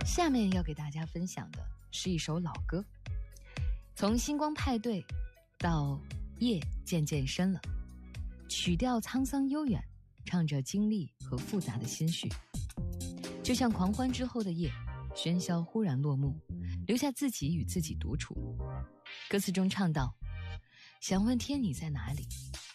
下面要给大家分享的是一首老歌，从星光派对到夜渐渐深了，曲调沧桑悠远，唱着经历和复杂的心绪，就像狂欢之后的夜，喧嚣忽然落幕，留下自己与自己独处。歌词中唱道：想问天你在哪里，